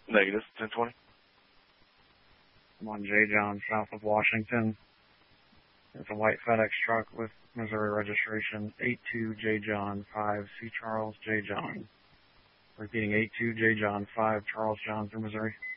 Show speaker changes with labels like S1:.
S1: Negative, 1020.
S2: I'm on J. John, south of Washington. It's a white FedEx truck with Missouri registration, 82 J. John 5 C. Charles J. John. Repeating, 82 J. John 5 Charles John through Missouri.